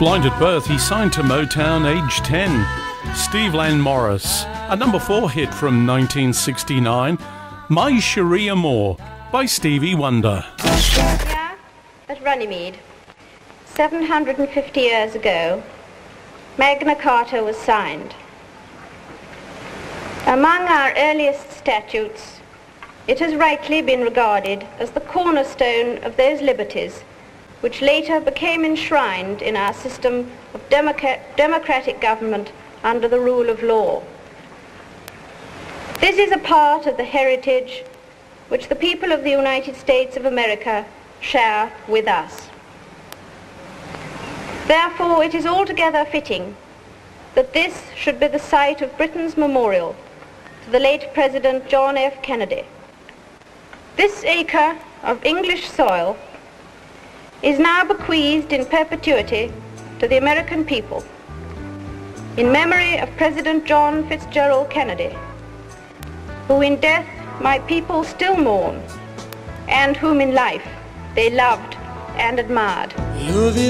Blind at birth, he signed to Motown age 10. Steve Lan Morris, a number 4 hit from 1969, My Cherie Amour by Stevie Wonder. Here at Runnymede, 750 years ago, Magna Carta was signed. Among our earliest statutes, it has rightly been regarded as the cornerstone of those liberties which later became enshrined in our system of democratic government under the rule of law. This is a part of the heritage which the people of the United States of America share with us. Therefore, it is altogether fitting that this should be the site of Britain's memorial to the late President John F. Kennedy. This acre of English soil is now bequeathed in perpetuity to the American people in memory of President John Fitzgerald Kennedy, who in death my people still mourn and whom in life they loved and admired.